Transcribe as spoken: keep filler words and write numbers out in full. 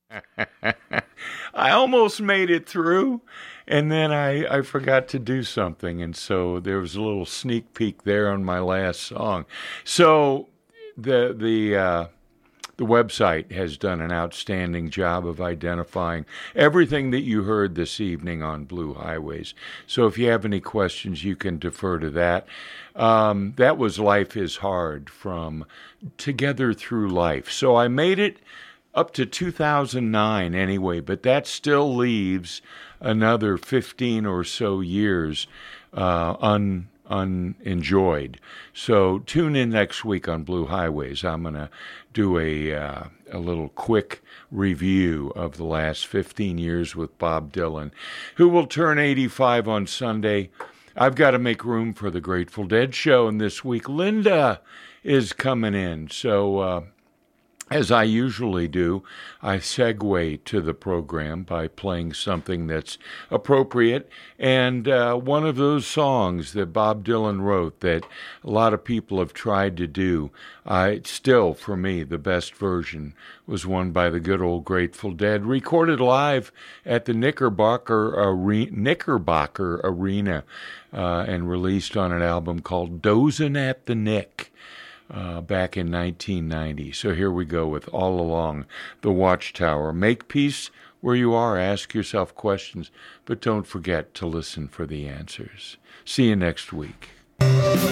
I almost made it through, and then I, I forgot to do something, and so there was a little sneak peek there on my last song. So the the uh, the website has done an outstanding job of identifying everything that you heard this evening on Blue Highways. So if you have any questions, you can defer to that. Um, that was Life is Hard from Together Through Life. So I made it up to two thousand nine anyway, but that still leaves another fifteen or so years uh, un unenjoyed. So tune in next week on Blue Highways. I'm going to do a uh, a little quick review of the last fifteen years with Bob Dylan, who will turn eighty-five on Sunday. I've got to make room for the Grateful Dead show, and this week Linda is coming in. So uh, as I usually do, I segue to the program by playing something that's appropriate. And uh, one of those songs that Bob Dylan wrote that a lot of people have tried to do, uh, still, for me, the best version was one by the good old Grateful Dead, recorded live at the Knickerbocker, Are- Knickerbocker Arena uh, and released on an album called Dozin' at the Nick. Uh, back in nineteen ninety. So here we go with All Along the Watchtower. Make peace where you are. Ask yourself questions, but don't forget to listen for the answers. See you next week.